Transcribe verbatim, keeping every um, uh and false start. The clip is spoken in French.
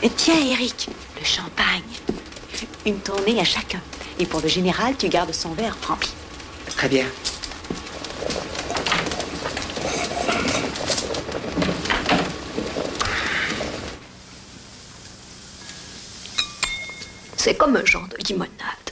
Et tiens, Eric, le champagne. Une tournée à chacun. Et pour le général, tu gardes son verre rempli. Très bien. C'est comme un genre de limonade.